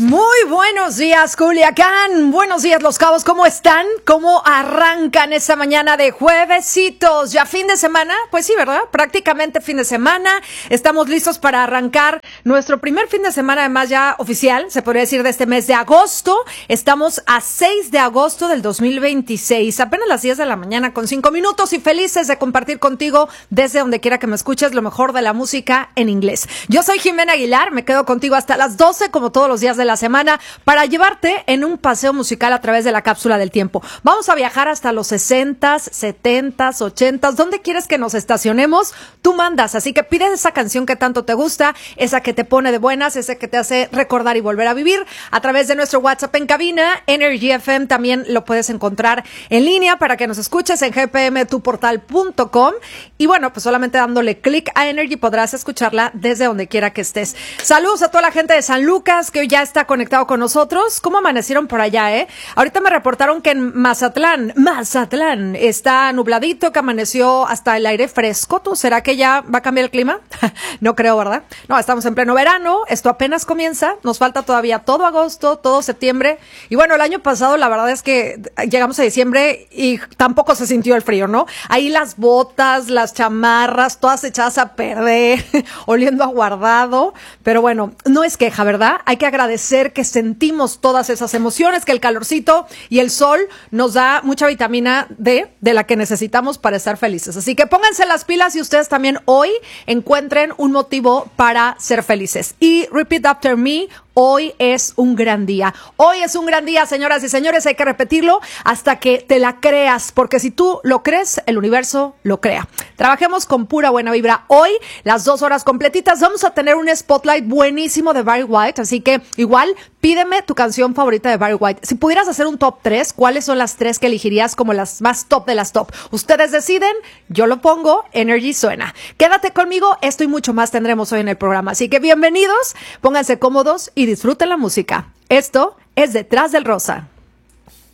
Muy buenos días, Culiacán. Buenos días, Los Cabos. ¿Cómo están? ¿Cómo arrancan esta mañana de juevesitos? ¿Ya fin de semana? Pues sí, ¿verdad? Prácticamente fin de semana. Estamos listos para arrancar nuestro primer fin de semana, además ya oficial, se podría decir, de este mes de agosto. Estamos a 6 de agosto del 2026. Apenas las 10 de la mañana con 5 minutos y felices de compartir contigo desde donde quiera que me escuches lo mejor de la música en inglés. Yo soy Jimena Aguilar. Me quedo contigo hasta las 12 como todos los días de la semana para llevarte en un paseo musical a través de la cápsula del tiempo. Vamos a viajar hasta los 60s, 70s, 80s. ¿Dónde quieres que nos estacionemos? Tú mandas, así que pide esa canción que tanto te gusta, esa que te pone de buenas, esa que te hace recordar y volver a vivir a través de nuestro WhatsApp en cabina. Energy FM también lo puedes encontrar en línea para que nos escuches en gpmtuportal.com y bueno, pues solamente dándole clic a Energy podrás escucharla desde donde quiera que estés. Saludos a toda la gente de San Lucas que hoy ya está conectado con nosotros. ¿Cómo amanecieron por allá, Ahorita me reportaron que en Mazatlán está nubladito, que amaneció hasta el aire fresco. ¿Tú será que ya va a cambiar el clima? No creo, ¿verdad? No, estamos en pleno verano, esto apenas comienza, nos falta todavía todo agosto, todo septiembre. Y bueno, el año pasado la verdad es que llegamos a diciembre y tampoco se sintió el frío, ¿no? Ahí las botas, las chamarras, todas echadas a perder, oliendo a guardado. Pero bueno, no es queja, ¿verdad? Hay que agradecer que sentimos todas esas emociones, que el calorcito y el sol nos da mucha vitamina D de la que necesitamos para estar felices. Así que pónganse las pilas y ustedes también hoy encuentren un motivo para ser felices. Y repeat after me. Hoy es un gran día. Hoy es un gran día, señoras y señores. Hay que repetirlo hasta que te la creas, porque si tú lo crees, el universo lo crea. Trabajemos con pura buena vibra. Hoy, las 2 horas completitas, vamos a tener un spotlight buenísimo de Barry White. Así que igual, pídeme tu canción favorita de Barry White. Si pudieras hacer un top 3, ¿cuáles son las 3 que elegirías como las más top de las top? Ustedes deciden, yo lo pongo, Energy suena. Quédate conmigo, esto y mucho más tendremos hoy en el programa. Así que bienvenidos, pónganse cómodos y disfruten la música. Esto es Detrás del Rosa.